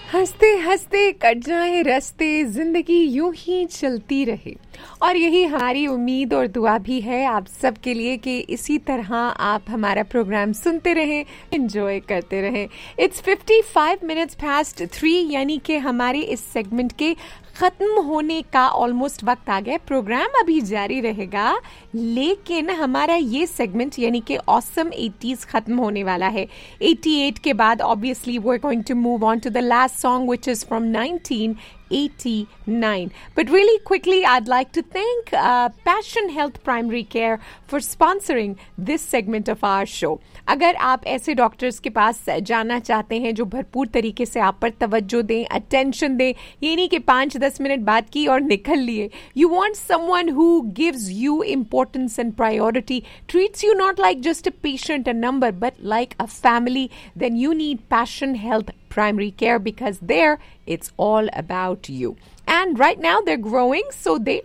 हंसते हंसते कट जाए रास्ते, जिंदगी यूं ही चलती रहे। और यही हमारी उम्मीद और दुआ भी है आप सब के लिए कि इसी तरह आप हमारा प्रोग्राम सुनते रहें, एंजॉय करते रहें। इट्स 55 मिनट्स पास्ट 3, यानी कि हमारे इस सेगमेंट के खत्म होने का ऑलमोस्ट वक्त आ गया। प्रोग्राम अभी जारी रहेगा, लेकिन हमारा ये सेगमेंट यानी कि ऑसम 80s खत्म होने वाला है। 88 के बाद obviously we are going to move on to the last song which is from 1989. But really quickly, I'd like to thank Passion Health Primary Care for sponsoring this segment of our show. अगर आप ऐसे doctors के पास जाना चाहते हैं जो भरपूर तरीके से आप पर तवज्जो दें, अटेंशन दें, ये नहीं कि 5-10 मिनट बात की और निकल लिए। You want someone who gives you importance and priority, treats you not like just a patient, a number, but like a family, then you need Passion Health Primary Care, because there it's all about you. And right now they're growing, so they